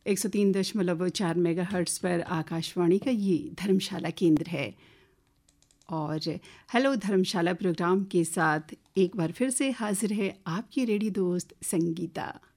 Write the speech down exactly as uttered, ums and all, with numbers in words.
एक सौ तीन दशमलव चार मेगा हर्ट्स पर आकाशवाणी का ये धर्मशाला केंद्र है। और हेलो धर्मशाला प्रोग्राम के साथ एक बार फिर से हाजिर है आपकी रेडियो दोस्त संगीता।